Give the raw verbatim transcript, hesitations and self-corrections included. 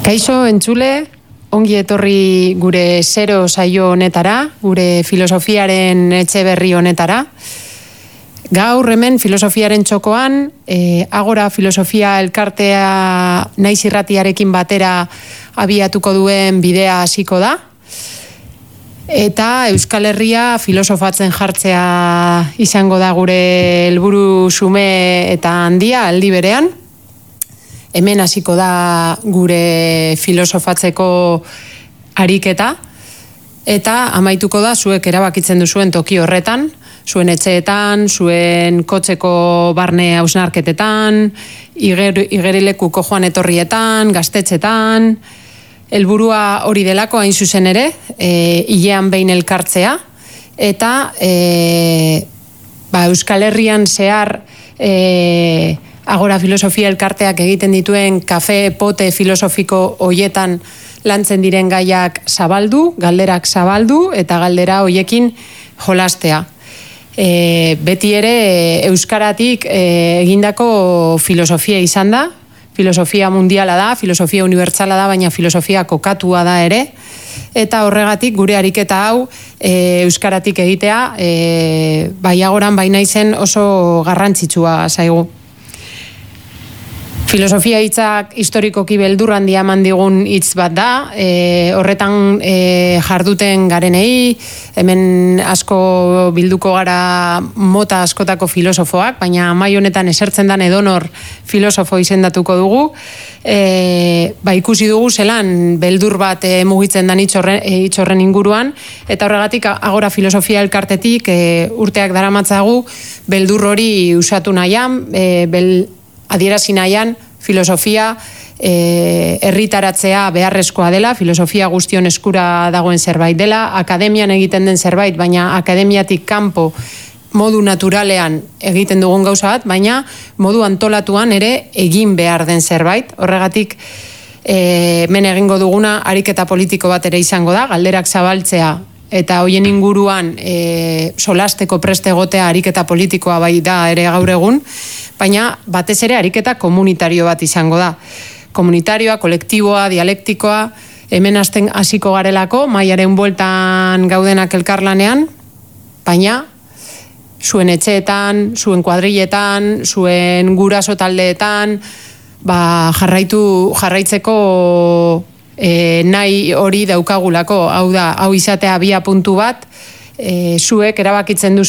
Kaixo entzule, ongi etorri gure zero saio honetara, gure filosofiaren etxe berri honetara. Gaur hemen filosofiaren txokoan, e, Agora Filosofia Elkartea naiz irratiarekin batera abiatuko duen bidea hasiko da. Eta Euskal Herria filosofatzen jartzea izango da gure helburu xume eta handia aldi berean. Hemen hasiko da gure filosofatzeko ariketa, eta amaituko da zuek erabakitzen duzuen toki horretan, zuen etxeetan, zuen kotxeko barne hausnarketetan, iger, igerilekuko joan etorrietan, gaztetxetan, helburua hori delako hain zuzen ere, e, hilean behin elkartzea, eta e, ba, Euskal Herrian zehar e, Agora Filosofia Elkarteak egiten dituen kafe pote filosofiko hoietan lantzen diren gaiak zabaldu, galderak zabaldu eta galdera hoiekin jolastea. E, beti ere euskaratik e, egindako filosofia izan da, filosofia mundiala da, filosofia unibertsala da, baina filosofia kokatua da ere, eta horregatik gure ariketa hau e, euskaratik egitea, e, bai agoran bai naizen oso garrantzitsua zaigu. Filosofia hitzak historikoki beldur handia eman digun hitz bat da, e, horretan e, jarduten garenei, hemen asko bilduko gara mota askotako filosofoak, baina mai honetan esertzen dan edonor filosofo izendatuko dugu, e, ba ikusi dugu zelan beldur bat e, mugitzen dan hitz horren, e, hitz horren inguruan, eta horregatik Agora Filosofia Elkartetik e, urteak daramatzagu beldur hori usatu nahian, e, bel, adierazi nahian, filosofia e, herritaratzea beharrezkoa dela, filosofia guztion eskura dagoen zerbait dela, akademian egiten den zerbait, baina akademiatik kanpo modu naturalean egiten dugun gauza bat, baina modu antolatuan ere egin behar den zerbait. Horregatik, e, men egingo duguna ariketa politiko bat ere izango da, galderak zabaltzea, eta hoien inguruan e, solasteko preste egotea ariketa politikoa bai da ere gaur egun, baina batez ere ariketa komunitario bat izango da. Komunitarioa, kolektiboa, dialektikoa, hemen hasten hasiko garelako, maiaren bueltan gaudenak elkarlanean, baina zuen etxeetan, zuen kuadrilletan, zuen guraso taldeetan, ba, jarraitu, jarraitzeko E, nahi hori daukagulako, hau da, hau izatea bia puntu bat, e, zuek erabakitzen duzu